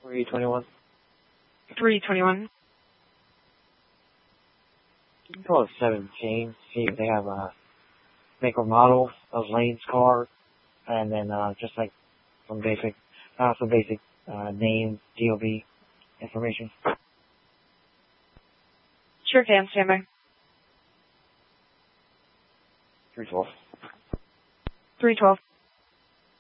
321. 321. You can call it 17, see if they have a make or model of Lane's car, and then just like some basic name, DOB information. Sure can, stand by. 312. 312.